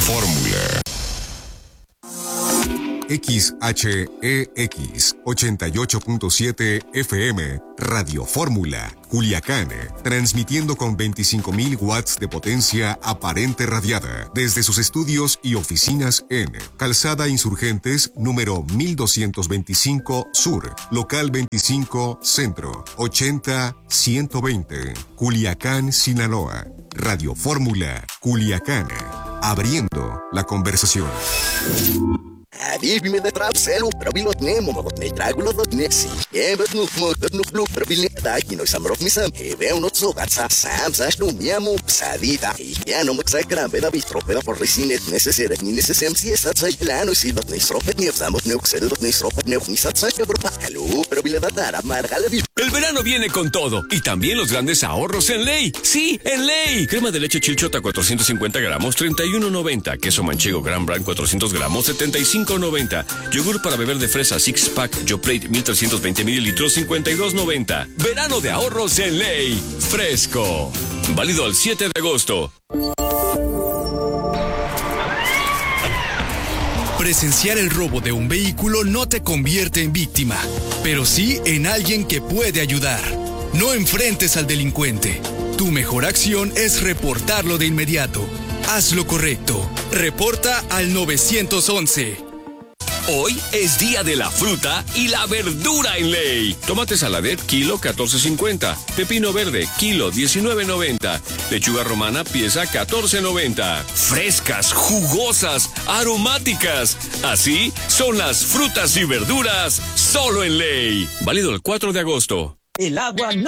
Fórmula. XHEX 88.7 FM, Radio Fórmula, Culiacán, transmitiendo con 25.000 watts de potencia aparente radiada desde sus estudios y oficinas en Calzada Insurgentes, número 1225 Sur, local 25 Centro, 80-120, Culiacán, Sinaloa. Radio Fórmula, Culiacán, abriendo la conversación. حبيبي من اطراف سالو بربيلو تنام ومغطني تراغلو ضد نفسي يا بدنو بدنو بلو بربيلي داكي نو سامروف مسام هيبه ونوتسو قاتسا سام ساشنو ميامو بساديتا يا نو مكساكرا بدا بيستروبدا por resinet necesera ni necesem si está sailano si dot nisropet ni examos neuxedo dot nisropet ni satsacha grupa halo probile datara margala. El verano viene con todo y también los grandes ahorros en Ley. Sí, en Ley. Crema de leche Chilchota 450 gramos 31.90, queso manchego Gran Blanc 400 gramos 75.90, yogur para beber de fresa Six Pack Joprate 1320 mililitros 52.90. Verano de ahorros en Ley. Fresco. Válido al 7 de agosto. Presenciar el robo de un vehículo no te convierte en víctima, pero sí en alguien que puede ayudar. No enfrentes al delincuente. Tu mejor acción es reportarlo de inmediato. Haz lo correcto. Reporta al 911. Hoy es día de la fruta y la verdura en Ley. Tomate saladet, kilo 14.50. Pepino verde, kilo 19.90. Lechuga romana, pieza 14.90. Frescas, jugosas, aromáticas. Así son las frutas y verduras solo en Ley. Válido el 4 de agosto. El agua no